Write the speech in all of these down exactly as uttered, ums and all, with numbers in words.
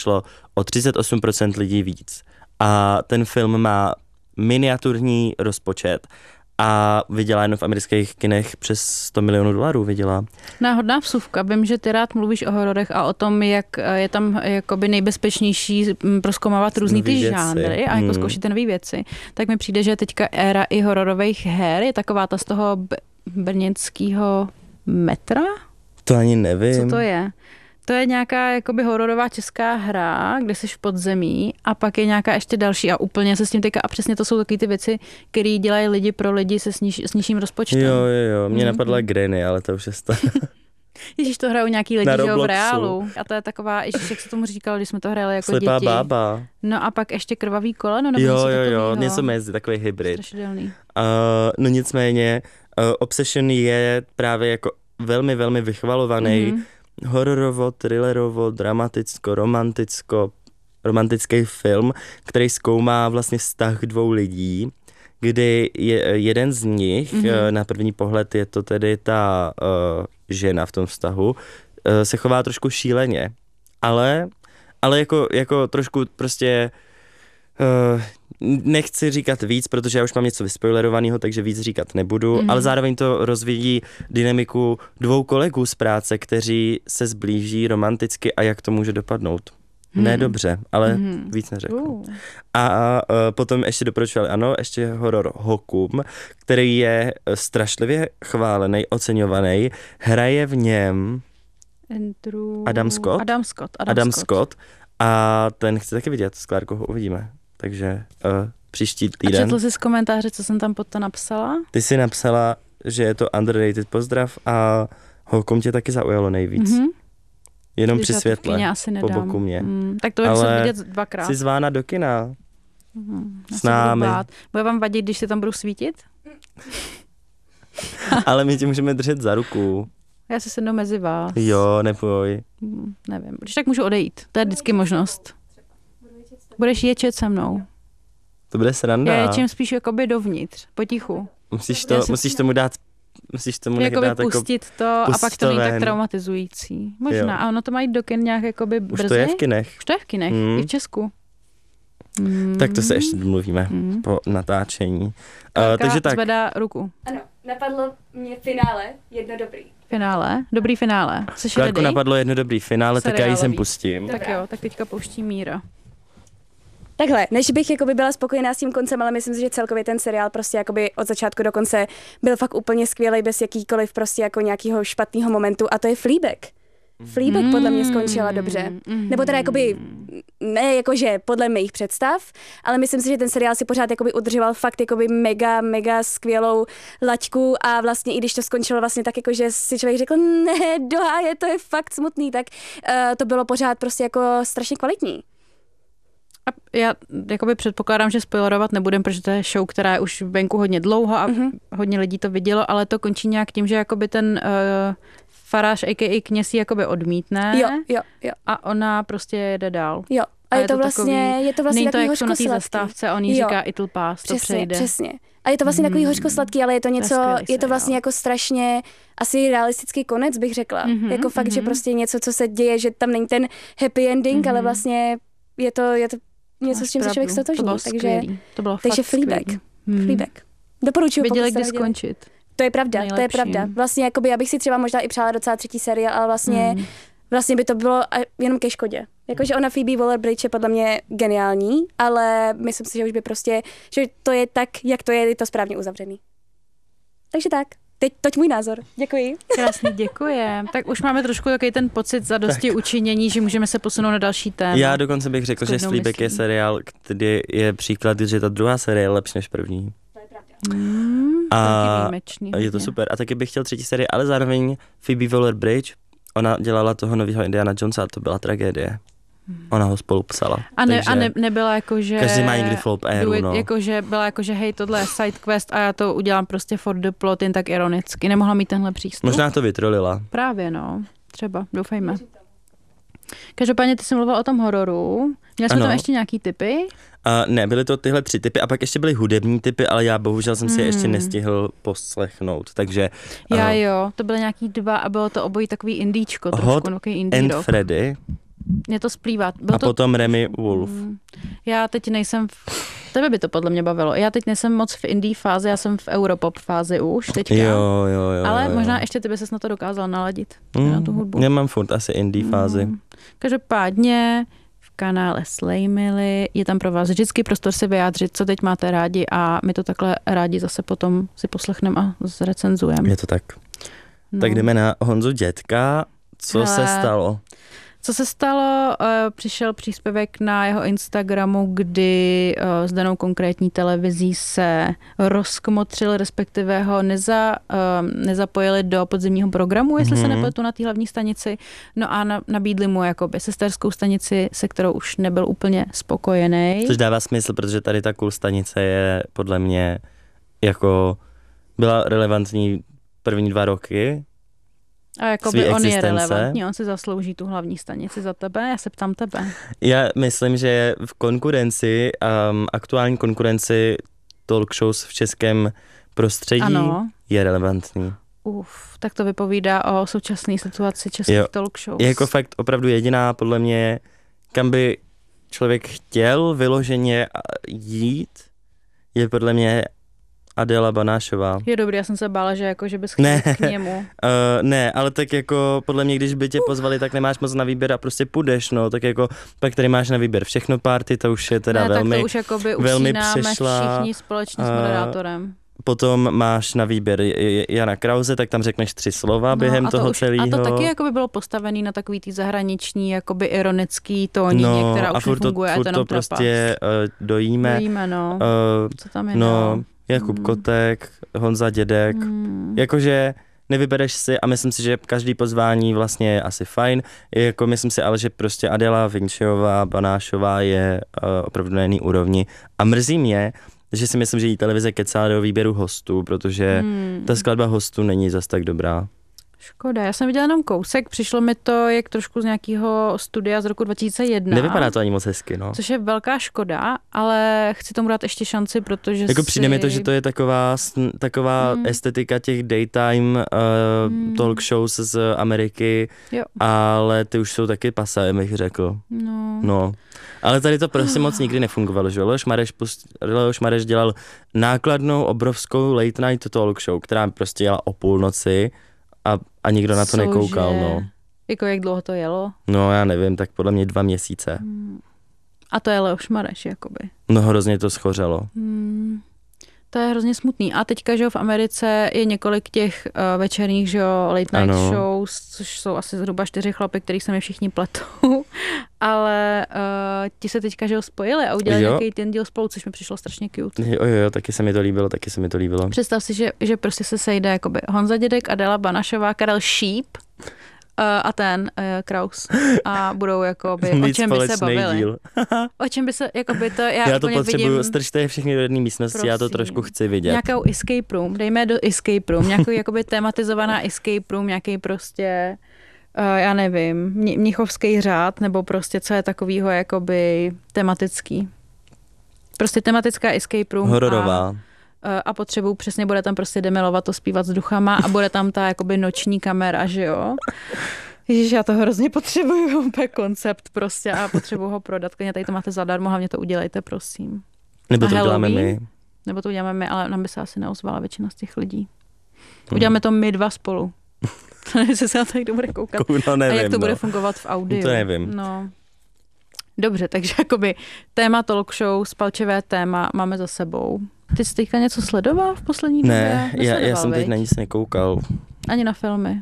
přišlo o třicet osm procent lidí víc. A ten film má miniaturní rozpočet a vydělá jenom v amerických kinech přes sto milionů dolarů vydělá. Náhodná vsuvka. Vím, že ty rád mluvíš o hororech a o tom, jak je tam jakoby nejbezpečnější prozkoumávat různý ty žánry a jako hmm. zkoušet ty nové věci. Tak mi přijde, že teďka éra i hororových her je taková ta z toho b- brněnského metra? To ani nevím. Co to je? To je nějaká jakoby hororová česká hra, kde jsi v podzemí a pak je nějaká ještě další a úplně se s tím teďka a přesně to jsou taky ty věci, které dělají lidi pro lidi se s, niž, s nižším rozpočtem. Jo, jo, jo. Mě mm-hmm. napadla Granny, ale to už je stane. Ježíš, to hrajou nějaký lidi, že jo, v reálu. A to je taková, ježíš, jak se tomu říkalo, když jsme to hráli jako Slepá děti. bába. No a pak ještě krvavý koleno, nebo jo, něco jo, jo, takovýho. něco mezi, takový hybrid. Strašidelný. Uh, no nicméně, uh, Obsession je právě jako velmi, velmi vychvalovaný mm-hmm. hororovo, thrillerovo, dramaticko, romanticko, romantický film, který zkoumá vlastně vztah dvou lidí, kdy je, jeden z nich, mm-hmm. na první pohled je to tedy ta uh, žena v tom vztahu, uh, se chová trošku šíleně, ale, ale jako, jako trošku prostě uh, nechci říkat víc, protože já už mám něco vyspoilerovaného, takže víc říkat nebudu, mm. ale zároveň to rozvíjí dynamiku dvou kolegů z práce, kteří se zblíží romanticky a jak to může dopadnout. Mm. Ne dobře, ale mm. víc neřeknu. Uh. A, a potom ještě doporučovali, ano, ještě horor Hokum, který je strašlivě chválený, oceňovaný. Hraje v něm Andrew... Adam Scott. Adam Scott. Adam, Adam Scott. Scott. A ten chci taky vidět, s Klárkou ho uvidíme. Takže uh, příští týden. A četl jsi z komentáře, co jsem tam pod to napsala? Ty jsi napsala, že je to underrated pozdrav a Hokum tě taky zaujalo nejvíc. Mm-hmm. Jenom při světle, po boku mě. Mm, tak to bych se vidět dvakrát. Jsi zvána do kina. Mm, s námi. Bude vám vadit, když se tam budu svítit? Ale my tě můžeme držet za ruku. Já se sednu mezi vás. Jo, neboj. Mm, nevím, když tak můžu odejít. To je vždycky možnost. Budeš ječet se mnou. To bude sranda. Já ječím spíš jakoby dovnitř, potichu. Musíš, to, musíš tomu dát musíš tomu jakoby dát pustit jako, to pustit a pak to není ven. tak traumatizující. Možná. Jo. A ono to mají do kin nějak jakoby brzy. Už to je v kinech. Už to je v kinech, mm. i v Česku. Mm. Tak to se ještě domluvíme mm. po natáčení. Uh, takže tak. Zvedá ruku. Ano, napadlo mě finále, jedno dobrý. Finále? Dobrý finále. Klárko napadlo jedno dobrý finále, tak já ji sem pustím. Tak jo, tak teďka pouští Míra. Takhle, než bych jakoby byla spokojená s tím koncem, ale myslím si, že celkově ten seriál prostě jakoby od začátku do konce byl fakt úplně skvělý, bez jakýkoliv prostě jako nějakého špatného momentu, a to je Fleabag. Fleabag mm. podle mě skončila dobře. Mm. Nebo teda jakoby, ne jakože podle mých představ, ale myslím si, že ten seriál si pořád jakoby udržoval fakt jakoby mega, mega skvělou laťku a vlastně i když to skončilo vlastně tak jako, že si člověk řekl, ne, do háje, to je fakt smutný, tak uh, to bylo pořád prostě jako strašně kvalitní. A já jakoby předpokládám, že spoilerovat nebudem, protože to je show, která je už venku hodně dlouho a mm-hmm. hodně lidí to vidělo, ale to končí nějak tím, že jakoby ten uh, farář, a k a kněz ji jakoby odmítne jo, jo, jo. a ona prostě jede dál. Jo. A, a je, je to vlastně, takový, je to vlastně není to, takový jak jsou na té zastávce, on jí říká it'll pass, to přesně, přejde. Přesně, a je to vlastně mm. takový hořkosladký, ale je to něco, to je, je to vlastně jako strašně asi realistický konec, bych řekla. Mm-hmm, jako fakt, mm-hmm. že prostě něco, co se děje, že tam není ten happy ending, mm-hmm. ale vlastně je to, je to něco, s čím se člověk stotožní. To takže, skvělý. To bylo takže fakt Fleabag. Hmm. Fleabag. Doporučuji, pokud viděli, jste kdy skončit. To je pravda, Nejlepší. to je pravda. Vlastně jakoby, já bych si třeba možná i přála docela třetí seriál, ale vlastně, hmm. vlastně by to bylo jenom ke škodě. Jakože ona Phoebe Waller-Bridge je podle mě geniální, ale myslím si, že už by prostě, že to je tak, jak to je, je to správně uzavřený. Takže tak. Teď, toť můj názor. Děkuji. Krásně, děkujem. Tak už máme trošku takový ten pocit zadosti učinění, že můžeme se posunout na další téma. Já dokonce bych řekl, že Fleabag je seriál, který je příklad, že ta druhá série je lepší než první. To je pravda. Mm, a výjimečný, je to super. A taky bych chtěl třetí série, ale zároveň Phoebe Waller-Bridge, ona dělala toho nového Indiana Jonesa a to byla tragédie. Ona ho spolu psala. A, ne, a ne, nebyla jako, že... Každý má někdy flop éru, no. Jako, že byla jako, že hej, tohle je side quest a já to udělám prostě for the plot, jen tak ironicky. Nemohla mít tenhle přístup. Možná to vytrolila. Právě, no. Třeba, doufejme. Každopádně ty jsi mluvila o tom hororu. Měla jsme tam ještě nějaký tipy? Uh, ne, byly to tyhle tři typy a pak ještě byly hudební typy, ale já bohužel jsem si hmm. je ještě nestihl poslechnout, takže... Uh, já jo, to byly nějaký dva a bylo to obojí takový indíčko. Hot trošku, indie and rock. Freddy. Mě to splývá. Bylo A to... potom Remy Wolf. Já teď nejsem, v... tebe by to podle mě bavilo. Já teď nejsem moc v indie fázi, já jsem v europop fázi už teďka. Jo, jo, jo. Ale jo, jo. možná ještě ty by ses na to dokázal naladit, mm, na tu hudbu. Já mám furt asi indie fázi. Mm. Každopádně v kanále Slay Milly je tam pro vás vždycky prostor si vyjádřit, co teď máte rádi a my to takhle rádi zase potom si poslechneme a zrecenzujeme. Je to tak. No. Tak jdeme na Honzu Dětka. Co Hele. se stalo? Co se stalo? Přišel příspěvek na jeho Instagramu, kdy s danou konkrétní televizí se rozkmotřil, respektive ho neza, nezapojili do podzimního programu, jestli mm-hmm. se nepletu, na té hlavní stanici. No a nabídli mu jakoby sesterskou stanici, se kterou už nebyl úplně spokojený. Což dává smysl, protože tady ta cool stanice je podle mě jako byla relevantní první dva roky. A jakoby on je relevantní, on si zaslouží tu hlavní stanici za tebe, já se ptám tebe. Já myslím, že v konkurenci, um, aktuální konkurenci talk shows v českém prostředí ano. je relevantní. Uf, tak to vypovídá o současné situaci českých jo. talk shows. Je jako fakt opravdu jediná, podle mě, kam by člověk chtěl vyloženě jít, je podle mě Adéla Banášová. Je dobrý, já jsem se bála, že, jako, že bys chtěl ne, k němu. Uh, ne, ale tak jako podle mě, když by tě pozvali, tak nemáš moc na výběr a prostě půjdeš, no, tak jako pak tady máš na výběr všechno party, to už je teda ne, velmi, tak to už jakoby velmi přešla. Všichni společně s moderátorem. Potom máš na výběr Jana Krause, tak tam řekneš tři slova no, během toho už, celého. A to taky jakoby bylo postavené na takový tý zahraniční, jakoby ironický tónině, no, která a už furt nefunguje. To, furt a to prostě uh, dojíme. Dojíme, no. Uh, Co tam je no, dál? Jakub hmm. Kotek, Honza Dědek. Hmm. Jakože nevybereš si a myslím si, že každý pozvání vlastně je asi fajn. Jako myslím si ale, že prostě Adela Vinčiová, Banášová je uh, opravdu na jiný úrovni. A mrzí mě, že si myslím, že jí televize kecá do výběru hostů, protože hmm. ta skladba hostů není zas tak dobrá. Škoda, já jsem viděla jenom kousek, přišlo mi to jak trošku z nějakého studia z roku dva tisíce jedna. Nevypadá to ani moc hezky, no. Což je velká škoda, ale chci tomu dát ještě šanci, protože jako si... přijde mi to, že to je taková, taková hmm. estetika těch daytime uh, hmm. talk shows z Ameriky, jo. ale ty už jsou taky pasé, bych řekl. No. no. Ale tady to prostě moc nikdy nefungovalo, že Leoš Mareš, pust, Leoš Mareš dělal nákladnou, obrovskou late night talk show, která prostě jela o půlnoci, A, a nikdo na to Cože? nekoukal, no. Jako jak dlouho to jelo? No já nevím, tak podle mě dva měsíce. Hmm. A to je Leoš Mareš, jakoby. No hrozně to schořelo. Hmm. To je hrozně smutný. A teďka, že jo, v Americe je několik těch uh, večerních, že jo, late night ano. shows, což jsou asi zhruba čtyři chlapy, který se mi všichni pletou. Ale uh, ti se teďka, že jo, spojili a udělali jo. nějaký ten díl spolu, což mi přišlo strašně cute. Jo, jo, jo, taky se mi to líbilo, taky se mi to líbilo. Představ si, že, že prostě se sejde jakoby Honza Dědek, Adela Banašová, Karel Šíp, Uh, a ten uh, Kraus a budou jakoby, o čem by se bavili. Díl. O čem by se, jakoby to, já, já to potřebuju, vidím, strčte je všechny do jedné místnosti, prosím, já to trošku chci vidět. Nějakou escape room, dejme do escape room, nějakou jakoby tematizovaná escape room, nějaký prostě, uh, já nevím, mnichovský řád, nebo prostě co je takovýho jakoby tematický. Prostě tematická escape room. Hororová. A, a potřebuju, přesně bude tam prostě Demi Lovato zpívat s duchama a bude tam ta jakoby noční kamera, že jo? Ježiš, já to hrozně potřebuju, úplně koncept prostě a potřebuju ho prodat, klidně tady to máte zadarmo, hlavně to udělejte, prosím. Nebo to uděláme my. Nebo to uděláme my, ale nám by se asi neozvala většina z těch lidí. Uděláme to my dva spolu. Nevím, jestli se na to někdo bude koukat. No, nevím, a jak to no. bude fungovat v audiu. To nevím. No. Dobře, takže jakoby téma talk show, spalčivé téma máme za sebou. Ty jsi teďka něco sledoval v poslední době? Ne, já, já jsem teď na nic nekoukal. Ani na filmy?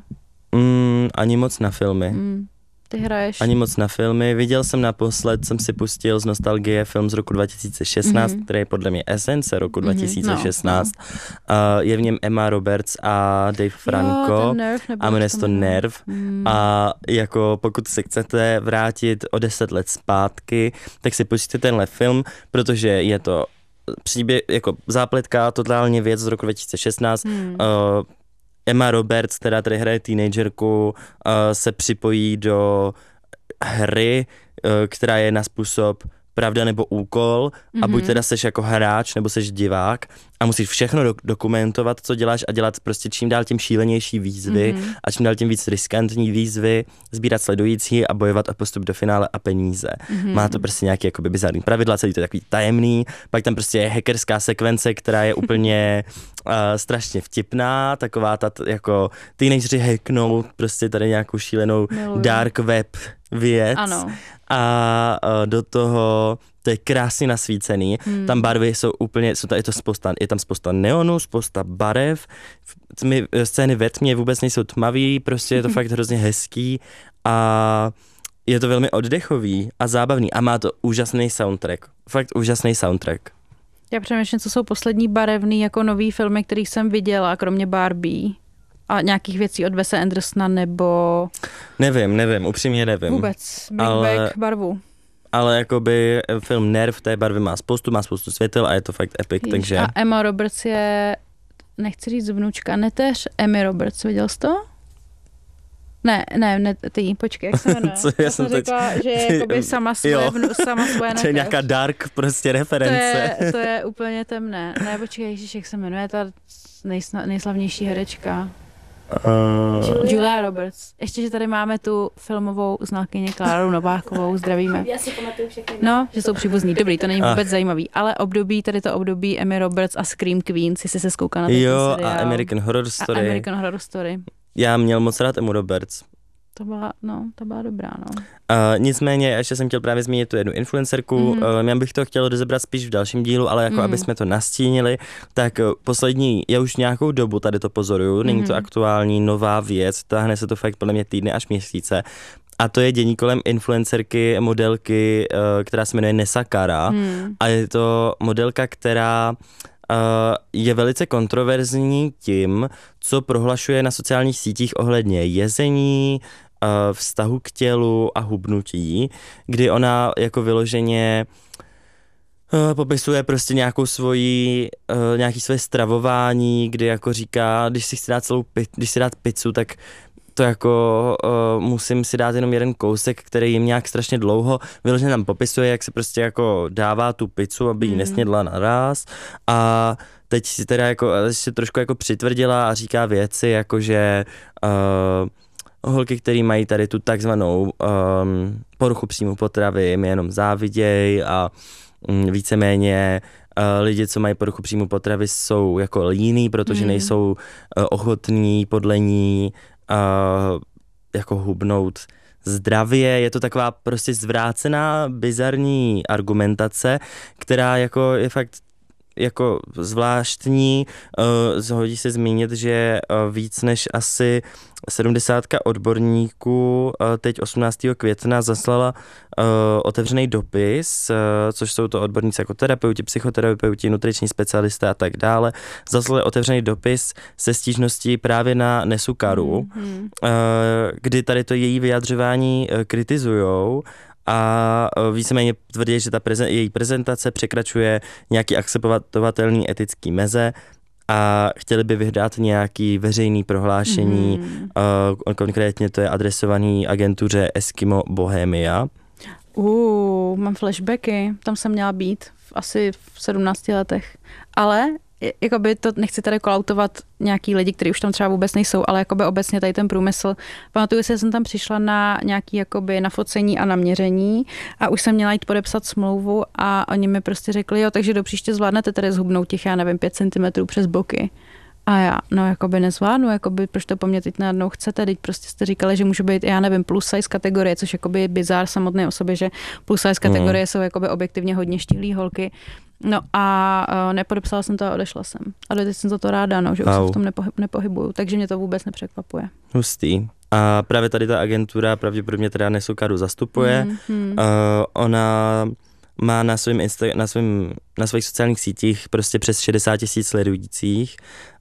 Mm, ani moc na filmy. Mm, ty hraješ? Ani moc na filmy. Viděl jsem naposled, jsem si pustil z nostalgie film z roku dva tisíce šestnáct, mm-hmm. který je podle mě esence roku mm-hmm. dva tisíce šestnáct. No, no. Uh, je v něm Emma Roberts a Dave Franco. Jo, Nerve, a jmenuje se to Nerve. Mm. A jako pokud se chcete vrátit o deset let zpátky, tak si pustíte tenhle film, protože je to příběh, jako zápletka, totálně věc z roku dva tisíce šestnáct. Hmm. Uh, Emma Roberts, která tady hraje teenagerku, uh, se připojí do hry, uh, která je na způsob pravda nebo úkol mm-hmm. a buď teda seš jako hráč nebo seš divák a musíš všechno do- dokumentovat, co děláš a dělat prostě čím dál tím šílenější výzvy mm-hmm. a čím dál tím víc riskantní výzvy, sbírat sledující a bojovat a postup do finále a peníze. Mm-hmm. Má to prostě nějaký jakoby bizarní pravidla, celý to je takový tajemný, pak tam prostě je hackerská sekvence, která je úplně uh, strašně vtipná, taková ta t- jako teenageři hacknou prostě tady nějakou šílenou Miluji. dark web věc. Ano. A uh, do toho to je krásně nasvícený, hmm. tam barvy jsou úplně, jsou tady, je, to spousta, je tam spousta neonů, spousta barev, tmy, scény ve tmě vůbec nejsou tmavý, prostě je to fakt hrozně hezký a je to velmi oddechový a zábavný a má to úžasný soundtrack, fakt úžasný soundtrack. Já přemýšlím, co jsou poslední barevný jako nový filmy, který jsem viděla, kromě Barbie a nějakých věcí od Wese Andersona nebo... Nevím, nevím, upřímně nevím. Vůbec, Big ale... Bang barvu. Ale jakoby film Nerv té barvy má spoustu, má spoustu světel a je to fakt epic, Jež, takže... A Emma Roberts je, nechci říct vnučka, neteř Emmy Roberts, viděl jsi to? Ne, ne, ne, ty, počkej, jak se jmenuje? Co, já, já jsem teď... řekla, že je jakoby sama svoje, vnu, sama svoje neteř. To je nějaká dark prostě reference. To je, to je úplně temné. Ne, počkej, ježiš, jak se jmenuje ta nejsna, nejslavnější herečka? Uh... Julia Roberts. Ještě, že tady máme tu filmovou znalkyni Kláru Novákovou, zdravíme. Já si pamatuju všechny. No, že jsou příbuzní. Dobrý, to není vůbec uh. zajímavý. Ale období, tady to období Emmy Roberts a Scream Queens, jestli se zkouká na ten Jo, seriál. a American Horror Story. A American Horror Story. Já měl moc rád Emmu Roberts. To byla, no, to byla dobrá, no. Uh, nicméně, ještě jsem chtěl právě zmínit tu jednu influencerku, mm-hmm. uh, já bych to chtěl rozebrat spíš v dalším dílu, ale jako mm-hmm. aby jsme to nastínili, tak uh, poslední, já už nějakou dobu tady to pozoruju, mm-hmm. není to aktuální nová věc, táhne se to fakt podle mě týdny až měsíce. A to je dění kolem influencerky, modelky, uh, která se jmenuje Nessa Cara. Mm. A je to modelka, která uh, je velice kontroverzní tím, co prohlašuje na sociálních sítích ohledně jezení, uh, vztahu k tělu a hubnutí, kdy ona jako vyloženě uh, popisuje prostě nějakou svoji, uh, nějaký své stravování, kdy jako říká, když si chci dát celou, když si dát pizzu, tak to jako uh, musím si dát jenom jeden kousek, který jim nějak strašně dlouho, vyloženě tam popisuje, jak se prostě jako dává tu pizzu, aby ji mm. nesnědla naraz a teď si teda jako, si trošku jako přitvrdila a říká věci, jako že uh, holky, které mají tady tu takzvanou um, poruchu příjmu potravy, jim jenom záviděj a um, víceméně uh, lidi, co mají poruchu příjmu potravy, jsou jako líní, protože mm. nejsou uh, ochotní podle ní Uh, jako hubnout zdravě, je to taková prostě zvrácená, bizarní argumentace, která jako je fakt jako zvláštní. Uh, zhodí se zmínit, že uh, víc než asi sedmdesátka odborníků uh, teď osmnáctého května zaslala uh, otevřený dopis, uh, což jsou to odborníci jako terapeuti, psychoterapeuti, nutriční specialisté a tak dále. Zaslali otevřený dopis se stížností právě na Nessu Caru, mm-hmm. uh, kdy tady to její vyjadřování uh, kritizujou a víceméně tvrdí, že ta prezen- její prezentace překračuje nějaký akceptovatelný etický meze a chtěli by vydat nějaký veřejný prohlášení, mm. uh, konkrétně to je adresovaný agentuře Eskimo Bohemia. Uh, mám flashbacky, tam jsem měla být v, asi v sedmnácti letech, ale jakoby to nechci tady kolautovat nějaký lidi, kteří už tam třeba vůbec nejsou, ale jakoby obecně tady ten průmysl. Pamatuju si, že jsem tam přišla na nějaký jakoby nafocení a naměření a už jsem měla jít podepsat smlouvu a oni mi prostě řekli, jo, takže do příště zvládnete tady zhubnout těch, já nevím, pět centimetrů přes boky. A já, no jakoby nezvládnu, jakoby, proč to po mně teď najednou chcete, teď prostě jste říkali, že můžu být, já nevím, plus size kategorie, což jakoby je bizár samotné o sobě, že plus size kategorie mm. jsou jakoby objektivně hodně štíhlý holky. No a uh, nepodepsala jsem to a odešla jsem. A teď jsem za to ráda, no, že už se v tom nepohy- nepohybuju, takže mě to vůbec nepřekvapuje. Hustý. A právě tady ta agentura pravděpodobně teda Nessu Caru zastupuje. Mm, mm. Uh, ona má na svým Insta- na svým, na svých sociálních sítích prostě přes šedesát tisíc sledujících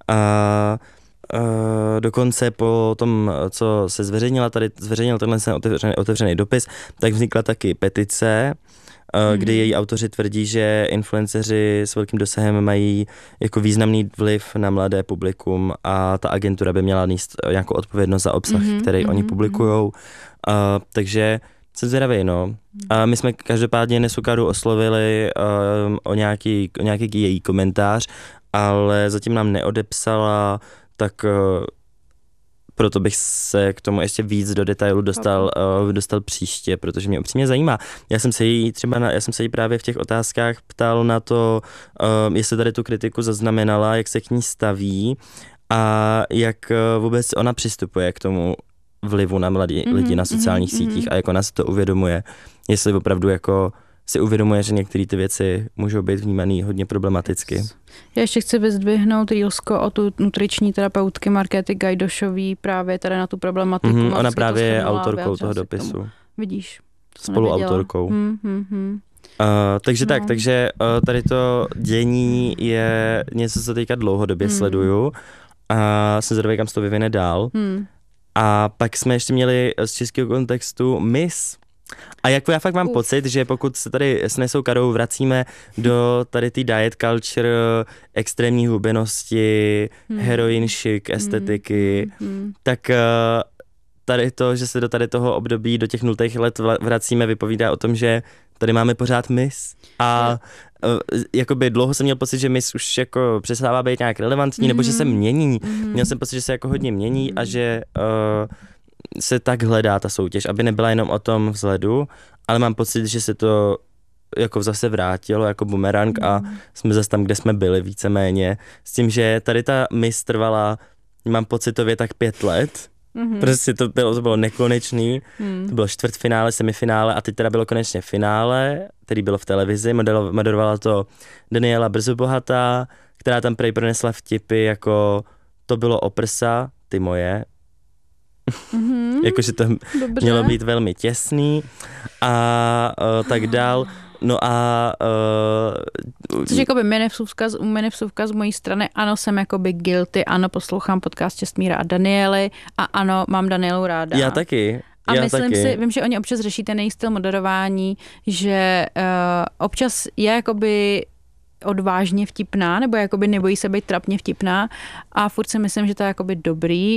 a uh, dokonce po tom, co se zveřejnila tady, zveřejnil tenhle otevřený, otevřený dopis, tak vznikla taky petice, mm-hmm. kdy její autoři tvrdí, že influenceři s velkým dosahem mají jako významný vliv na mladé publikum a ta agentura by měla nést nějakou odpovědnost za obsah, mm-hmm. který mm-hmm. oni publikujou. Uh, takže Jsem zvědavý, no. A my jsme každopádně Nesukaru oslovili um, o, nějaký, o nějaký její komentář, ale zatím nám neodepsala, tak uh, proto bych se k tomu ještě víc do detailu dostal, uh, dostal příště, protože mě upřímně zajímá. Já jsem se jí třeba, na, já jsem se jí právě v těch otázkách ptal na to, uh, jestli tady tu kritiku zaznamenala, jak se k ní staví a jak uh, vůbec ona přistupuje k tomu vlivu na mladí mm-hmm, lidi na sociálních mm-hmm. sítích a jak ona si to uvědomuje, jestli opravdu jako si uvědomuje, že některé ty věci můžou být vnímaný hodně problematicky. Já ještě chci vyzdvihnout reelsko o tu nutriční terapeutky Markéty Gajdošový právě tady na tu problematiku. Mm-hmm, ona právě je autorkou toho dopisu. Vidíš. Spoluautorkou. Hmm, hmm, hmm. Uh, takže no. tak, takže uh, tady to dění je něco, co teďka dlouhodobě hmm. sleduju a jsem zvědavý, kam se to vyvine dál. Hmm. A pak jsme ještě měli z českého kontextu Miss. A jako já fakt mám Uf. pocit, že pokud se tady s Nesoukarou vracíme do tady ty diet culture, extrémní hubenosti, hmm. heroin chic, estetiky, hmm. Hmm. tak uh, tady to, že se do tady toho období, do těch nultých let vracíme, vypovídá o tom, že tady máme pořád Miss. A uh, jakoby dlouho jsem měl pocit, že Miss už jako přestává být nějak relevantní, mm-hmm. nebo že se mění. Mm-hmm. Měl jsem pocit, že se jako hodně mění mm-hmm. a že uh, se tak hledá ta soutěž, aby nebyla jenom o tom vzhledu, ale mám pocit, že se to jako zase vrátilo jako bumerang mm-hmm. a jsme zase tam, kde jsme byli víceméně. S tím, že tady ta Miss trvala, mám pocitově tak pět let. Mm-hmm. Prostě to bylo, to bylo nekonečný, mm. to bylo čtvrtfinále, semifinále a teď teda bylo konečně finále, který bylo v televizi, modelo, moderovala to Daniela Brzobohatá, která tam prej pronesla vtipy jako to bylo o prsa, ty moje, mm-hmm. jakože to Dobře. Mělo být velmi těsný a uh, tak dál. No a... Uh, Což jakoby minivsuvka, minivsuvka z mojí strany, ano, jsem jakoby guilty, ano, poslouchám podcast Čestmíra a Daniely a ano, mám Danielu ráda. Já taky. A já myslím taky. si, vím, že oni občas řeší ten její styl moderování, že uh, občas je jakoby odvážně vtipná, nebo jakoby nebojí se být trapně vtipná a furt si myslím, že to je jakoby dobrý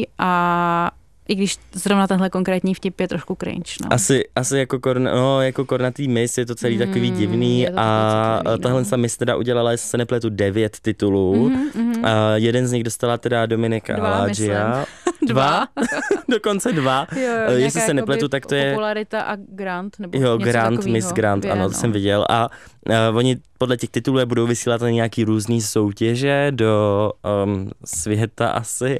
a i když zrovna tenhle konkrétní vtip je trošku cringe, no. Asi, asi jako, korna, no, jako kornatý Miss je to celý mm, takový divný a citlivý, tahle no. Miss teda udělala, jestli se nepletu, devět titulů. Mm, mm. A jeden z nich dostala teda Dominika Aladžia. Dva? Dokonce dva. Jo, jo, jestli se nepletu, tak to je... Popularita a Grant, nebo jo, něco Grant, takovýho. Miss Grant, ano, to no. jsem viděl. A uh, oni podle těch titulů budou vysílat na nějaký různý soutěže do um, světa asi.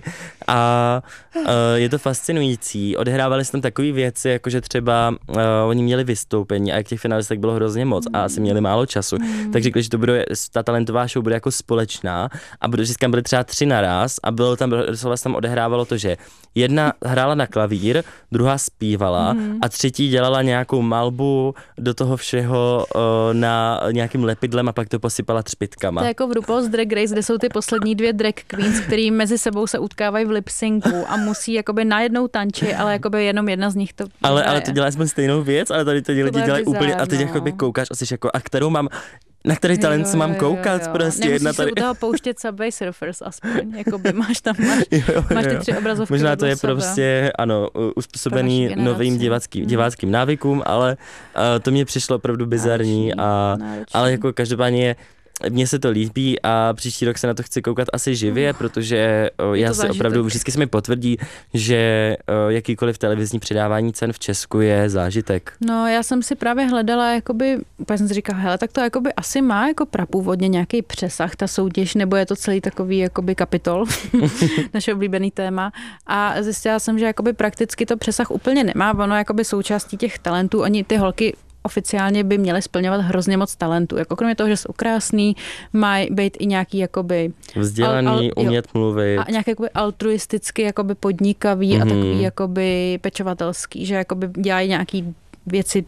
A uh, je to fascinující. Odehrávali se tam takové věci, jako že třeba uh, oni měli vystoupení a jak těch finalistek bylo hrozně moc a asi měli málo času. Mm. Tak řekli, že to bude, ta talentová show bude jako společná a protože tam byly třeba tři naraz a bylo tam, se tam odehrávalo to, že jedna hrála na klavír, druhá zpívala mm. a třetí dělala nějakou malbu do toho všeho uh, na nějakým lepidlem a pak to posypala třpitkama. To je jako v RuPaul's Drag Race, kde jsou ty poslední dvě drag queens, který mezi sebou se utkávají v lip-syncu a musí jakoby najednou tančit, ale jakoby jenom jedna z nich to ale, ale to dělá aspoň stejnou věc, ale tady to lidi dělají úplně a teď jakoby koukáš a jsi jako, a kterou mám na který talent se mám koukat, jo, jo. prostě Nemusíš jedna tady. se u toho pouštět Subway Surfers aspoň, jakoby máš tam, máš, jo, jo, máš ty tři obrazovky. Možná to je sebe. Prostě, ano, uspůsobený novým diváckým, hmm. diváckým návykům, ale uh, to mě přišlo opravdu bizarní, a, ale jako každopádně mně se to líbí a příští rok se na to chci koukat asi živě, uh, protože uh, já si zážitek. Opravdu vždycky se mi potvrdí, že uh, jakýkoliv televizní předávání cen v Česku je zážitek. No já jsem si právě hledala, jakoby, úplně jsem si říkala, hele, tak to jakoby asi má jako prapůvodně nějaký přesah, ta soutěž, nebo je to celý takový jakoby kapitol, naše oblíbený téma. A zjistila jsem, že jakoby prakticky to přesah úplně nemá, ono jakoby součástí těch talentů, oni ty holky oficiálně by měly splňovat hrozně moc talentů. Jako kromě toho, že jsou krásný, mají být i nějaký jakoby vzdělaný, al, al, umět jo, mluvit. A nějaký jakoby altruisticky jakoby podnikavý mm-hmm. a takový jakoby pečovatelský, že jakoby dělají nějaký věci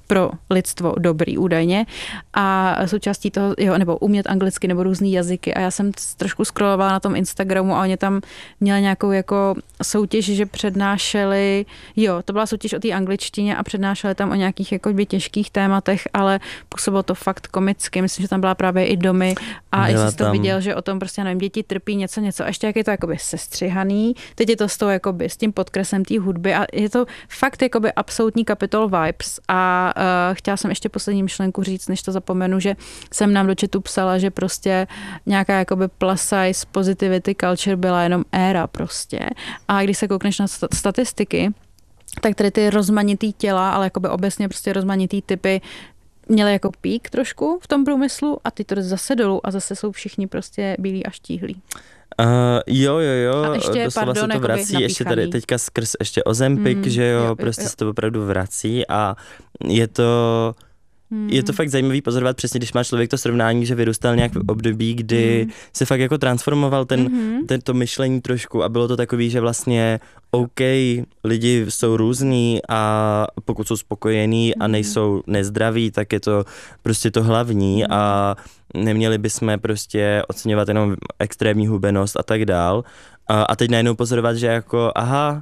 pro lidstvo dobrý údajně a součástí toho, jo, nebo umět anglicky nebo různý jazyky a já jsem trošku scrollovala na tom Instagramu a oni tam měli nějakou jako soutěž, že přednášeli, jo, to byla soutěž o té angličtině a přednášeli tam o nějakých jako těžkých tématech, ale působilo to fakt komicky, myslím, že tam byla právě i Domy a jestli jsi to viděl, že o tom prostě, já nevím, děti trpí něco, něco a ještě jak je to jakoby sestřihaný, teď je to s, tou, jakoby, s tím podkreslem té hudby a je to fakt jakoby absolutní Capitol vibes a uh, chtěla jsem ještě poslední myšlenku říct, než to zapomenu, že jsem nám do chatu psala, že prostě nějaká jakoby plus size positivity culture byla jenom éra prostě a když se koukneš na statistiky, tak tady ty rozmanitý těla, ale jakoby obecně prostě rozmanitý typy měli jako pík trošku v tom průmyslu a ty to zase dolů a zase jsou všichni prostě bílí a štíhlí. Uh, jo, jo, jo, a ještě, doslova pardon, se to vrací, napíchaný. Ještě tady teďka skrz ještě Ozempic, mm, že jo, jo prostě jo. se to opravdu vrací a je to... Hmm. Je to fakt zajímavý pozorovat přesně, když má člověk to srovnání, že vyrůstal nějak v období, kdy hmm. se fakt jako transformoval ten, hmm. ten, to myšlení trošku a bylo to takový, že vlastně OK, lidi jsou různí a pokud jsou spokojení hmm. a nejsou nezdraví, tak je to prostě to hlavní hmm. a neměli bychom prostě oceňovat jenom extrémní hubenost a tak dál. A, a teď najednou pozorovat, že jako aha,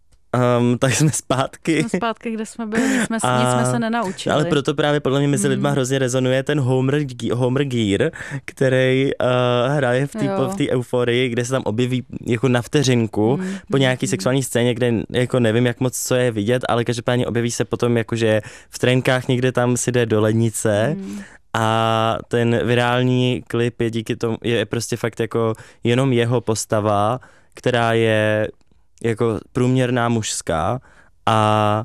Um, tak jsme zpátky. Jsme zpátky, kde jsme byli, nic jsme, a, nic jsme se nenaučili. Ale proto právě podle mě mezi hmm. lidma hrozně rezonuje ten Homer, Homer Gear, který uh, hraje v té euforii, kde se tam objeví jako na vteřinku hmm. po nějaký hmm. sexuální scéně, kde jako nevím, jak moc co je vidět, ale každopádně objeví se potom jakože v trenkách někde tam si jde do lednice. Hmm. A ten virální klip je díky tomu, je prostě fakt jako jenom jeho postava, která je jako průměrná mužská a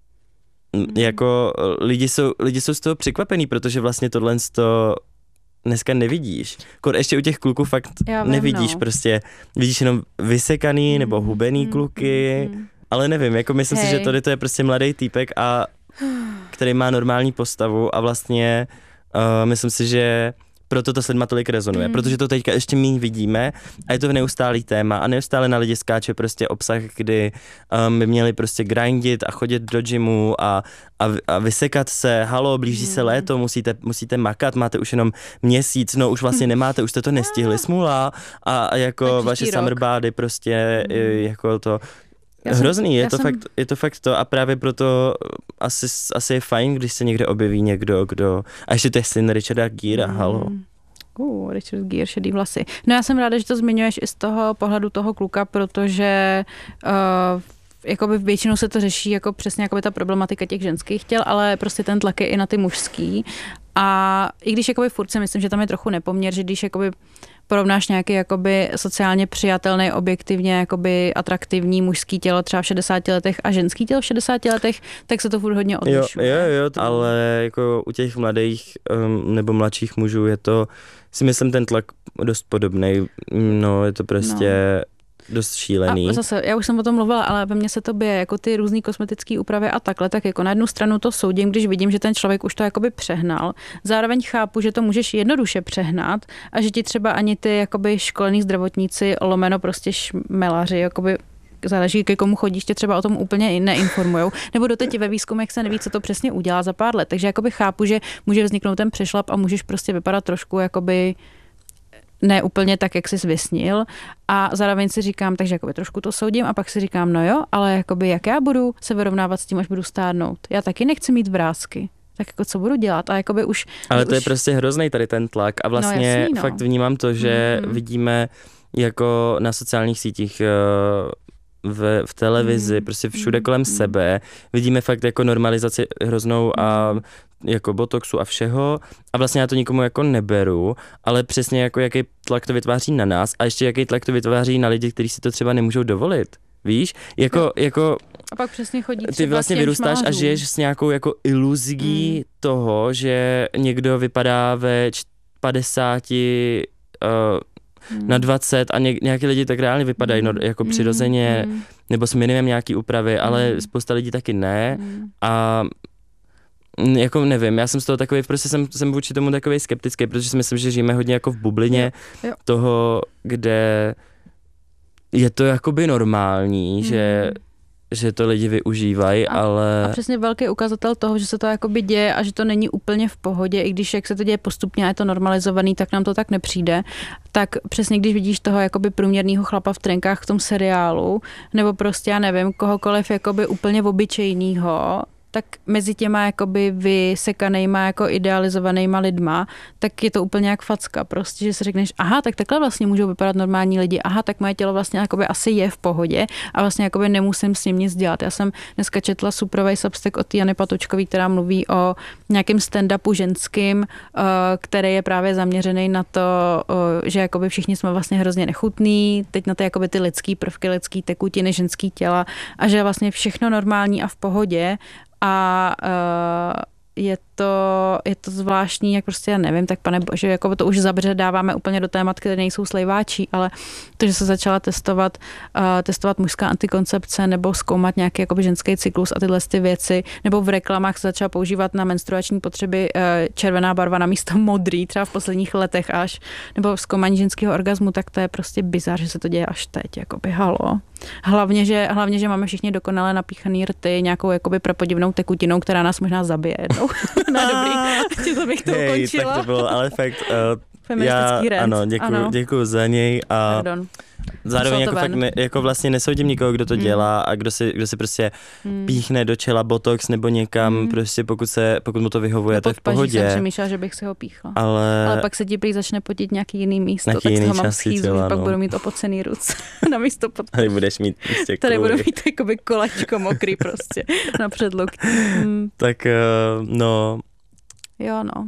mm. jako lidi jsou, lidi jsou z toho překvapený, protože vlastně tohle to dneska nevidíš. Kor ještě u těch kluků fakt vím, nevidíš no. prostě, vidíš jenom vysekaný mm. nebo hubený mm. kluky, mm. ale nevím, jako myslím Hej. si, že tady to je prostě mladý týpek a který má normální postavu a vlastně uh, myslím si, že proto to s lidma tolik rezonuje, mm. protože to teďka ještě míň vidíme a je to neustálý téma a neustále na lidi skáče prostě obsah, kdy um, by měli prostě grindit a chodit do gymu a, a, a vysekat se, halo, blíží mm. se léto, musíte, musíte makat, máte už jenom měsíc, no už vlastně nemáte, už jste to nestihli, smůla a, a jako vaše rok. Summer body prostě mm. jako to Já hrozný, jsem, je, to jsem... fakt, je to fakt to a právě proto asi, asi je fajn, když se někde objeví někdo, kdo... A ještě to je syn Richarda Gera, mm. halo. Uh, Richard Gere, šedý vlasy. No já jsem ráda, že to zmiňuješ i z toho pohledu toho kluka, protože uh, jakoby většinou se to řeší jako přesně jakoby ta problematika těch ženských těl, ale prostě ten tlak je i na ty mužský. A i když jakoby furt si myslím, že tam je trochu nepoměr, že když jakoby porovnáš nějaký jakoby sociálně přijatelný, objektivně jakoby atraktivní mužský tělo třeba v šedesáti letech a ženský tělo v šedesáti letech, tak se to furt hodně odlišuje. Jo, jo, jo, ale jako u těch mladých um, nebo mladších mužů je to, si myslím, ten tlak dost podobnej. No, je to prostě... No. dost šílený. A zase, já už jsem o tom mluvila, ale ve mně se to bije, jako ty různý kosmetické úpravy a takhle, tak jako na jednu stranu to soudím, když vidím, že ten člověk už to jakoby přehnal. Zároveň chápu, že to můžeš jednoduše přehnat a že ti třeba ani ty jakoby školení zdravotníci, lomeno prostě šmelaři, jakoby záleží, ke komu chodíš, tě třeba o tom úplně neinformujou. Nebo doteď ve výzkumech se neví, co to přesně udělá za pár let. Takže jakoby chápu, že může vzniknout ten přešlap a můžeš prostě vypadat trošku jakoby ne úplně tak, jak jsi vysnil a zároveň si říkám, takže jakoby trošku to soudím a pak si říkám, no jo, ale jakoby jak já budu se vyrovnávat s tím, až budu stárnout. Já taky nechci mít vrásky. Tak jako co budu dělat? A jakoby už... Ale to už... je prostě hrozný tady ten tlak a vlastně no, jasný, no. fakt vnímám to, že mm-hmm. vidíme jako na sociálních sítích v, v televizi, mm. prostě všude kolem mm. sebe. Vidíme fakt jako normalizaci hroznou a jako botoxu a všeho a vlastně já to nikomu jako neberu, ale přesně jako jaký tlak to vytváří na nás a ještě jaký tlak to vytváří na lidi, kteří si to třeba nemůžou dovolit. Víš? Jako, no. jako a pak přesně chodí ty vlastně vyrůstáš a žiješ s nějakou jako iluzí mm. toho, že někdo vypadá ve padesáti uh, Hmm. na dvacet a ně, nějaký lidi tak reálně vypadají no, jako hmm. přirozeně, hmm. nebo s minimem nějaký úpravy, ale hmm. spousta lidí taky ne hmm. a jako nevím, já jsem z toho takový, prostě jsem, jsem vůči tomu takový skeptický, protože si myslím, že žijeme hodně jako v bublině jo. Jo. toho, kde je to jakoby normální, hmm. že že to lidi využívají, a, ale... A přesně velký ukazatel toho, že se to jakoby děje a že to není úplně v pohodě, i když jak se to děje postupně a je to normalizovaný, tak nám to tak nepřijde. Tak přesně když vidíš toho jakoby průměrného chlapa v trenkách v tom seriálu, nebo prostě já nevím, kohokoliv jakoby úplně obyčejnýho, tak mezi těma jakoby vysekanejma, jako idealizovanýma lidma, tak je to úplně jak facka prostě, že si řekneš, aha, tak takhle vlastně můžou vypadat normální lidi, aha, tak moje tělo vlastně jakoby asi je v pohodě a vlastně jakoby nemusím s ním nic dělat. Já jsem dneska četla suprovej substack od Jany Patočkový, která mluví o nějakém stand-upu ženským, který je právě zaměřený na to, že jakoby všichni jsme vlastně hrozně nechutný, teď na ty jakoby ty lidský prvky, lidský tekutiny, ženský těla a že je vlastně všechno normální a v pohodě. A uh, je to, je to zvláštní, jak prostě já nevím, tak pane bože, jako to už zabředáváme úplně do témat, které nejsou slejváčí, ale to, že se začala testovat, uh, testovat mužská antikoncepce nebo zkoumat nějaký jakoby ženský cyklus a tyhle ty věci, nebo v reklamách se začala používat na menstruační potřeby uh, červená barva na místo modrý, třeba v posledních letech až, nebo zkoumání ženského orgazmu, tak to je prostě bizar, že se to děje až teď, jakoby halo. Hlavně, že, hlavně, že máme všichni dokonale napíchaný rty nějakou jakoby prapodivnou tekutinou, která nás možná zabije jednou. No dobrý, to bych to Hej, ukončila. tak to bylo, ale fakt, uh, feministický já, rant. ano, děkuju, ano. děkuju za něj a Pardon. zároveň jako, fakt ne, jako vlastně nesoudím nikoho, kdo to Mm. dělá a kdo si, kdo si prostě Mm. píchne do čela botox nebo někam, Mm. prostě pokud, se, pokud mu to vyhovuje, to je v Pod paží jsem pohodě. přemýšlela, že bych si ho píchla. Ale, Ale pak se ti prý začne potit nějaký jiný místo, Nějaký tak jiný z toho mám části schýzu, těla, že pak no. budu mít opocený ruce na místo pod. tady budeš mít prostě Tady budu kvůli. mít jakoby kolečko mokrý prostě na předloktí. Hmm. Tak uh, no, Jo no.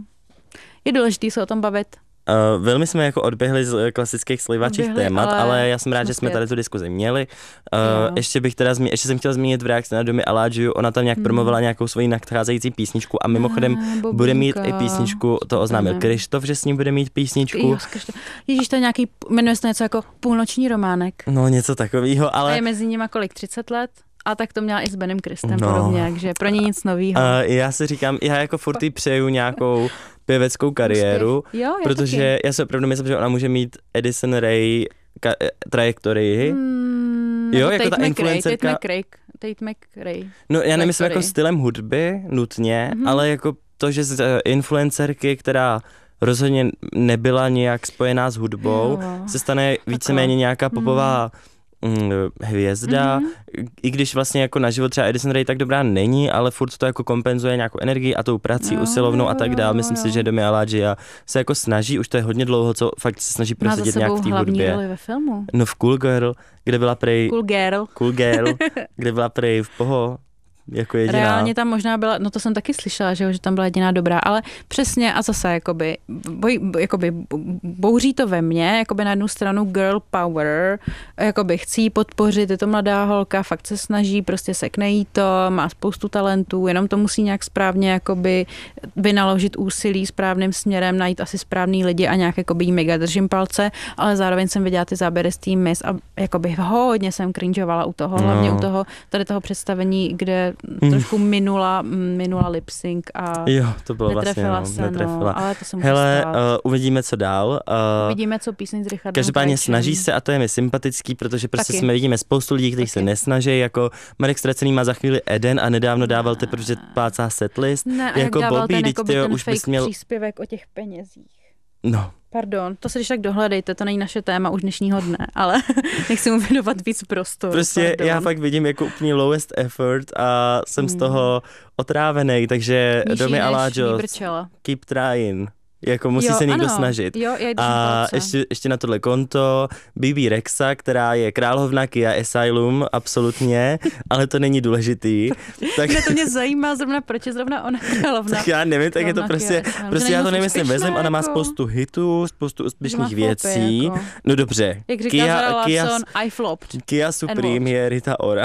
Je důležitý se o tom bavit. Uh, velmi jsme jako odběhli z klasických slivačích Odběhli, témat, ale, ale já jsem rád, že jsme zpět. tady tu diskuzi měli. Jo. Uh, ještě bych teda zmi- ještě jsem chtěla zmínit v reakci na Domy Aladžiu, ona tam nějak Hmm. promovala nějakou svoji nadcházející písničku a mimochodem Ah, bude mít i Bobínka. písničku, to oznámil Super. Krištof, že s ním bude mít písničku. Jo, zkažte. Ježíš, to je nějaký, jmenuje se to něco jako Půlnoční románek. No něco takového, A ale je mezi nimi kolik, třicet let? A tak to měla i s Benem Kristem No. podobně, takže pro ně nic novýho. uh, já si říkám, já jako furt jí přeju nějakou pěveckou kariéru, Jo, já protože já si opravdu myslím, že ona může mít Addison Rae ka- trajektorii. Hmm, Jo, nebo jako ta Tate influencerka. McRae, Tate McRae. No já nemyslím jako trajektorii. stylem hudby nutně, Mhm. ale jako to, že z eh, influencerky, která rozhodně nebyla nějak spojená s hudbou, Jo. se stane víceméně nějaká popová mm, hvězda, Mhm. i když vlastně jako na život třeba Addison Rae tak dobrá není, ale furt to jako kompenzuje nějakou energii a tou prací Jo, usilovnou a tak jo, dále. Myslím jo. si, že Domy Aladžia se jako snaží, už to je hodně dlouho, co fakt se snaží Má za prosadit nějak sebou v té hlavní hudbě. roli ve filmu. No v Cool Girl, kde byla prej Cool Girl. Cool Girl, kde byla prej v Poho jako jediná. Reálně tam možná byla, no to jsem taky slyšela, že, jo, že tam byla jediná dobrá, ale přesně a zase jakoby, boj, jakoby bouří to ve mně, jakoby na jednu stranu girl power, jakoby chci jí podpořit, je to mladá holka, fakt se snaží, prostě sekne jí to, má spoustu talentů, jenom to musí nějak správně jakoby vynaložit úsilí správným směrem, najít asi správný lidi a nějak jakoby jí mega držím palce, ale zároveň jsem viděla ty záběry z tým Miss a jakoby hodně jsem cringeovala u toho, hlavně No. u toho, tady toho představení, kde Mm. trošku minula, minula lip sync a Jo, to bylo vlastně, netrefila no, se, netrefila. no, ale to se může Hele, stát. uh, uvidíme, co dál. Uh, Uvidíme, co píseň s Richardem Každopádně Krajčem. snaží se a to je mi sympatický, protože prostě Taky. jsme vidíme spoustu lidí, kteří se Taky. nesnaží, jako Marek Ztracený má za chvíli Eden a nedávno dával teprve, že plácá setlist. Ne, a jako jak dával Bobby, ten, teď jakoby tyjo, ten už fake bys měl- příspěvek o těch penězích. No, Pardon, to se když tak dohledejte, to není naše téma už dnešního dne, ale nechci mu věnovat víc prostoru. prostě pardon. já fakt vidím jako úplně lowest effort a jsem z toho otrávený, takže Nižší Domy než Aladžos, výbrčela. keep trying. Jako musí Jo, se někdo ano. snažit. Jo, já jí držím A palce. ještě, ještě na tohle konto B B Rexa, která je královna Kia Asylum, absolutně, ale to není důležitý. Tak, Ne, to mě zajímá zrovna, proč je zrovna ona královna. tak já nevím, tak je to Královna prostě, Kia Asylum. prostě Že já není to moc nemyslím úspěšná, vezem, ona má jako. spoustu hitů, spoustu Že má úspěšných flopy, věcí. jako. No dobře, Jak říká Kia, Zara Kia, Larsson, I flopped. Kia Supreme je Rita Ora.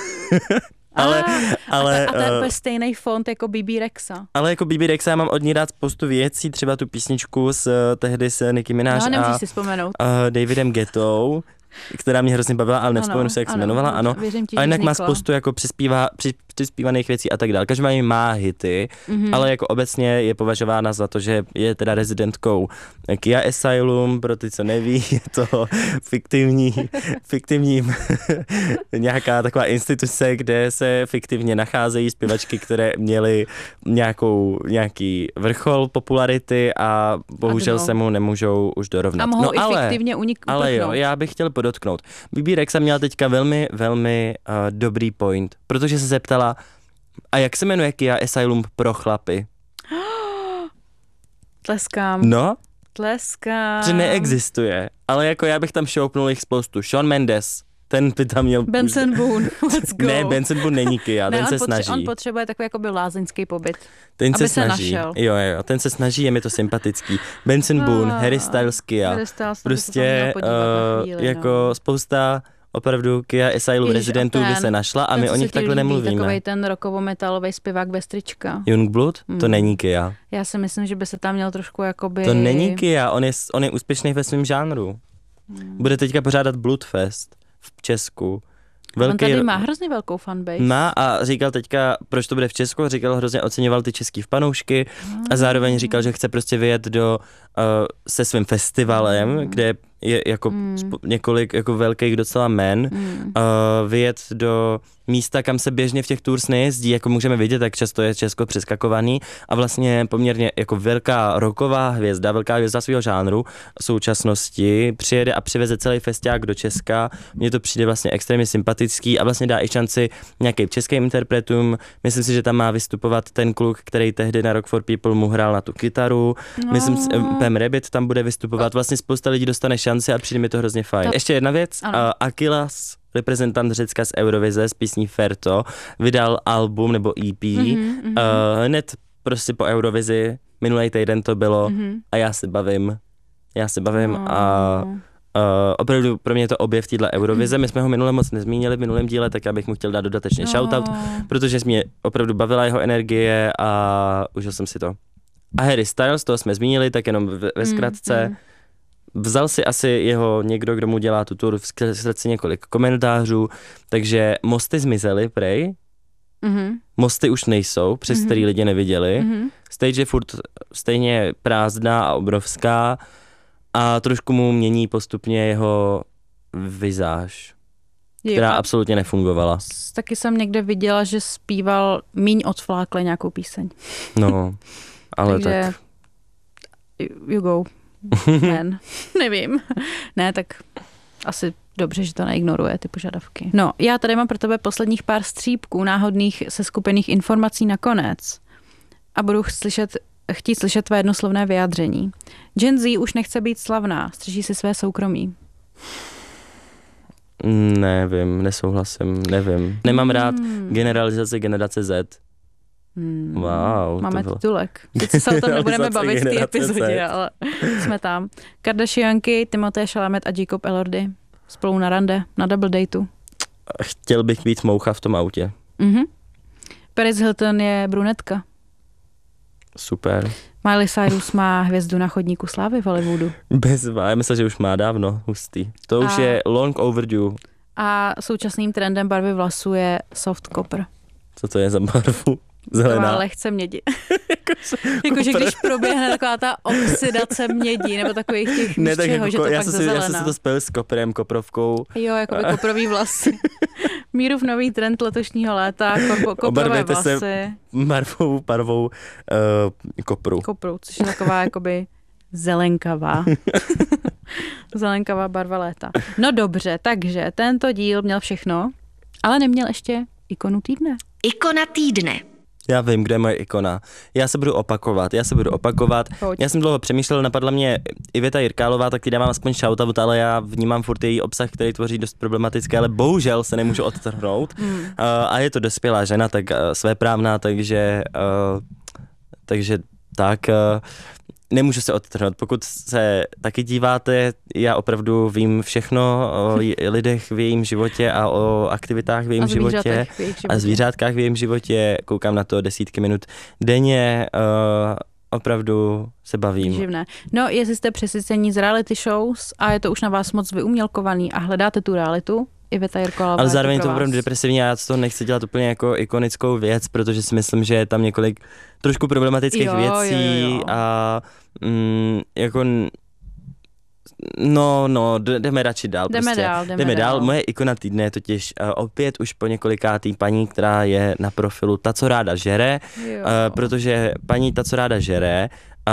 ale, Ah, ale, a, to, a to je eh, úplně stejný font jako B B Rexa. ale jako B B Rexa já mám od ní rád spoustu věcí, třeba tu písničku s tehdy s Nicki Minaj No, a nemůžeš si vzpomenout. uh, Davidem Guettou. která mě hrozně bavila, ale nevzpomenu se, jak se jmenovala, ano. Ti, a jinak má vznikla. spoustu jako přispívá, při, přispívaných věcí a tak dále. Každopádně má hity, mm-hmm. ale jako obecně je považována za to, že je teda rezidentkou Kia Asylum, pro ty, co neví, je to fiktivní, fiktivní nějaká taková instituce, kde se fiktivně nacházejí zpěvačky, které měly nějakou, nějaký vrchol popularity a bohužel se mu nemůžou už dorovnat. A mohou no, i ale, fiktivně unik- ale jo, já bych chtěl podotknout. Bibi Rexa měla teďka velmi, velmi uh, dobrý point, protože se zeptala, a jak se jmenuje Kia Asylum pro chlapy? Tleskám. No? Tleskám. Že neexistuje, ale jako já bych tam šoupnul jich spoustu. Shawn Mendes, ten by tam měl... Benson Boone, let's go. Ne, Benson Boone není Kia, ne, ten se potře- snaží. On potřebuje takový jakoby lázeňský pobyt, ten aby se se snaží. našel. Jo, jo, ten se snaží, je mi to sympatický. Benson Boone, Ah, Harry Styles, Kia. Harry Styles, Prostě uh, chvíli, jako no. spousta opravdu Kia Asylum rezidentů by se našla a my o nich takhle líbí, nemluvíme. Takovej ten rokovo-metalový zpěvák bez trička. Youngblood? Hmm. To není Kia. Já si myslím, že by se tam měl trošku jakoby... To není Kia, on je, on je úspěšný ve svém žánru. Hmm. Bude teďka pořádat Bloodfest v Česku. Velký, on tady má hrozně velkou fanbase. Má a říkal teďka, proč to bude v Česku, říkal, hrozně oceňoval ty český fanoušky hmm. a zároveň říkal, že chce prostě vyjet do, uh, se svým festivalem, hmm. kde je jako hmm. spo, několik jako velkých docela men, hmm. uh, vyjet do místa, kam se běžně v těch tours nejezdí, jako můžeme vidět, tak často je Česko přeskakovaný a vlastně poměrně jako velká rocková hvězda, velká hvězda svého žánru v současnosti přijede a přiveze celý festiák do Česka. Mně to přijde vlastně extrémně sympatický a vlastně dá i šanci nějakým českým interpretům. Myslím si, že tam má vystupovat ten kluk, který tehdy na Rock for People mu hrál na tu kytaru. No. Myslím si, Pam Rabbit tam bude vystupovat. Vlastně spousta lidí dostane šanci a přijde mi to hrozně fajn. Ještě jedna věc. Uh, Akilas, reprezentant Řecka z Eurovize s písní Ferto, vydal album nebo E P. Mm-hmm, mm-hmm. Uh, hned prostě po Eurovizi, minulý týden to bylo mm-hmm. a já se bavím. Já se bavím oh. a uh, opravdu pro mě je to objev téhle Eurovize. My jsme ho minule moc nezmínili v minulém díle, tak já bych mu chtěl dát dodatečně oh. shoutout, protože mě opravdu bavila jeho energie a užil jsem si to. A Harry Styles, toho jsme zmínili, tak jenom ve, ve zkratce. Mm-hmm. Vzal si asi jeho někdo, kdo mu dělá tu tour, vzal si několik komentářů, takže mosty zmizely, prej. Mm-hmm. Mosty už nejsou, přes mm-hmm. který lidi neviděli. Mm-hmm. Stage je furt stejně prázdná a obrovská a trošku mu mění postupně jeho vizáž, která jo. absolutně nefungovala. Taky jsem někde viděla, že zpíval míň odflákle nějakou píseň. No, ale takže tak... You go. Man. Nevím. Ne, tak asi dobře, že to neignoruje, ty požadavky. No, já tady mám pro tebe posledních pár střípků náhodných seskupených informací nakonec a budu slyšet, chtít slyšet tvé jednoslovné vyjádření. Gen Z už nechce být slavná, střeží si své soukromí. Nevím, nesouhlasím, nevím. Nemám rád generalizace generace Z. Hmm. Wow, máme to titulek. Teď se o tom nebudeme bavit v té epizodě, ale jsme tam. Kardashianky, Timothée Chalamet a Jacob Elordi spolu na rande, na double dateu. Chtěl bych být moucha v tom autě. Mhm. Paris Hilton je brunetka. Super. Miley Cyrus má hvězdu na chodníku slávy v Hollywoodu. Bezva, já myslím, že už má dávno, hustý. To už a... je long overdue. A současným trendem barvy vlasů je soft copper. Co to je za barvu? Zelená. Taková lehce mědi. Jakože když proběhne taková ta oxidace mědi, nebo takových těch ne, tak čeho, jako, že to já pak jsem zazelená. Já jsem si to spojil s koprem, koprovkou. Jo, jako by koprový vlasy. Mírův nový trend letošního léta, kopo, koprové vlasy. Se barvou, barvou uh, kopru. Kopru, což je taková jakoby zelenkavá. Zelenkavá barva léta. No dobře, takže tento díl měl všechno, ale neměl ještě ikonu týdne. Ikona týdne. Já vím, kde je moje ikona. Já se budu opakovat, já se budu opakovat. Pojď. Já jsem dlouho přemýšlel, napadla mě Iveta Jirkálová, tak ti dávám aspoň shoutout, ale já vnímám furt její obsah, který tvoří dost problematické, ale bohužel se nemůžu odtrhnout. Mm. Uh, a je to dospělá žena, tak uh, svéprávná, takže, uh, takže tak... Uh, Nemůžu se odtrhnout. Pokud se taky díváte, já opravdu vím všechno o lidech v jejím životě a o aktivitách v jejím životě v jejich životě a zvířátkách v jejím životě. Koukám na to desítky minut denně. opravdu se bavím. Živné. No, jestli jste přesycení z reality shows a je to už na vás moc vyumělkovaný a hledáte tu realitu, Iveta Jirkolová. Ale zároveň to opravdu depresivní a já z toho nechci dělat úplně jako ikonickou věc, protože si myslím, že je tam několik trošku problematických jo, věcí jo, jo. a mm, jako no, no, jdeme radši dál. Jdeme prostě. dál, jdeme, jdeme dál. dál. Moje ikona týdne je totiž uh, opět už po několikátý paní, která je na profilu Ta, co ráda žere, uh, protože paní Ta, co ráda žere,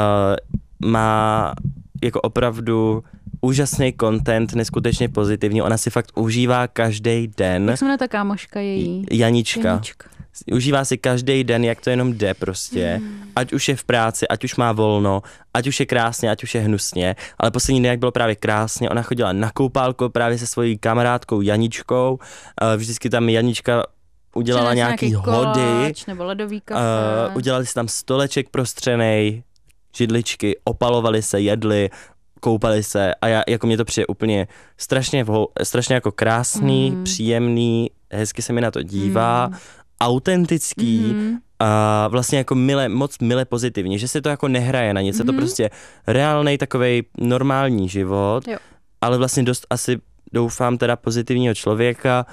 uh, má jako opravdu úžasný content, neskutečně pozitivní. Ona si fakt užívá každý den. Jak se jmenuje ta kámoška její? Janička. Janička. Užívá si každý den, jak to jenom jde prostě. Mm. Ať už je v práci, ať už má volno, ať už je krásně, ať už je hnusně. Ale poslední den, jak bylo právě krásně, ona chodila na koupálku právě se svojí kamarádkou Janičkou. Vždycky tam Janička udělala Přines nějaký, nějaký hody. koláč nebo ledový kafe. Uh, udělali si tam stoleček prostřenej, židličky, opalovali se, jedli, koupali se a já, jako mě to přijde úplně strašně, strašně jako krásný, mm. příjemný, hezky se mi na to dívá, mm. autentický mm. a vlastně jako mile, moc mile pozitivní, že se to jako nehraje na nic, je mm. to prostě reálnej takovej normální život, jo. ale vlastně dost asi doufám teda pozitivního člověka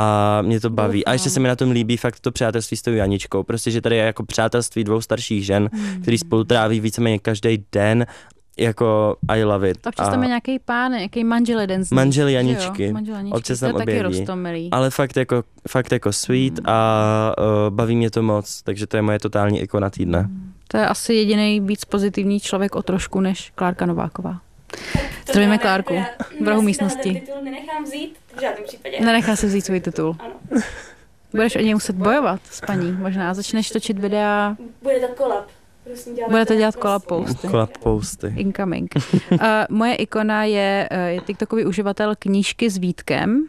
a mě to baví. Doufám. A ještě se mi na tom líbí fakt to přátelství s tou Janičkou, prostě, že tady je jako přátelství dvou starších žen, mm. který spolu tráví víceméně každý den. Jako I love it. Občas tam je nějaký pán, nějaký manžel jeden z nich. Manžel Janičky. Manžel Janičky. Občas to je tam taky objeví. roztomilý. Ale fakt jako, fakt jako sweet mm. a uh, baví mě to moc, takže to je moje totální ikona týdne. Mm. To je asi jediný víc pozitivní člověk o trošku než Klárka Nováková. Zdravíme Klárku v rohu místnosti. Titul nenechám vzít v žádném případě. Nenechá se vzít svůj titul. Ano. Budeš o něj muset bojovat s paní, možná. Začneš točit videa. Bude to kolab. Budete dělat kolab posty. Kolab posty. Incoming. Uh, moje ikona je, uh, je TikTokový uživatel Knížky s Vítkem.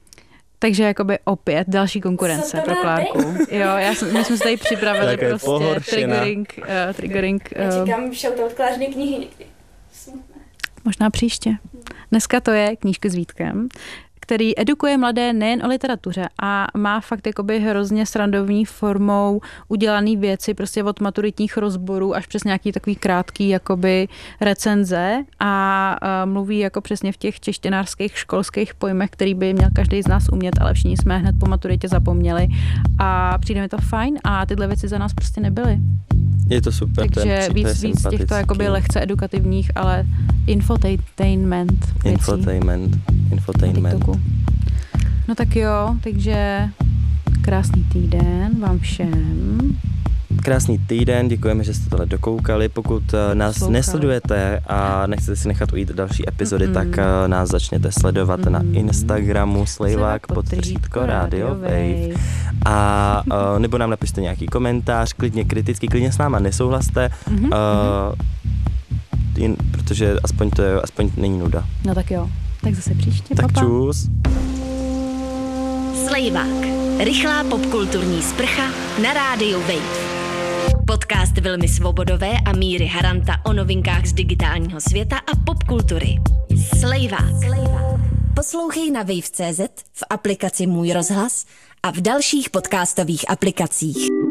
Takže jakoby opět další konkurence pro Klárku. Jo, já jsem, my jsme se tady připravili tak prostě triggering. Uh, triggering uh, já čekám shoutout Klářiny knihy někdy. Smutné. Možná příště. Dneska to je Knížky s Vítkem, který edukuje mladé nejen o literatuře a má fakt jakoby hrozně srandovní formou udělaný věci prostě od maturitních rozborů až přes nějaký takový krátký jakoby recenze a uh, mluví jako přesně v těch češtinářských školských pojmech, který by měl každý z nás umět, ale všichni jsme hned po maturitě zapomněli a přijde mi to fajn a tyhle věci za nás prostě nebyly. Je to super. Takže to je, víc, to je víc těchto jakoby lehce edukativních, ale infotainment věcí. Infotainment. Infotainment. No tak jo, takže krásný týden vám všem. Krásný týden, děkujeme, že jste tohle dokoukali. Pokud nás Sloukali. nesledujete a nechcete si nechat ujít další epizody, mm. tak nás začněte sledovat mm. na Instagramu Slejvák podtržítko Radio Wave. A uh, nebo nám napište nějaký komentář, klidně kritický, klidně s náma nesouhlaste, mm-hmm. uh, jen, protože aspoň to je, aspoň není nuda. No tak jo, tak zase příště, tak papa. čus. Slejvák. Rychlá popkulturní sprcha na rádiu Wave. Podcast Vilmy Svobodové a Míry Haranta o novinkách z digitálního světa a popkultury. Slejvák. Poslouchej na wave tečka cé zet, v aplikaci Můj rozhlas a v dalších podcastových aplikacích.